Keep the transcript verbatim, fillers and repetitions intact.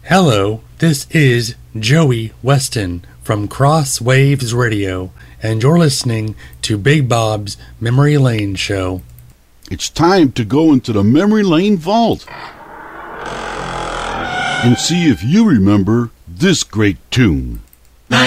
Hello, this is Joey Weston from Cross Waves Radio, and you're listening to Big Bob's Memory Lane Show. It's time to go into the Memory Lane Vault and see if you remember this great tune.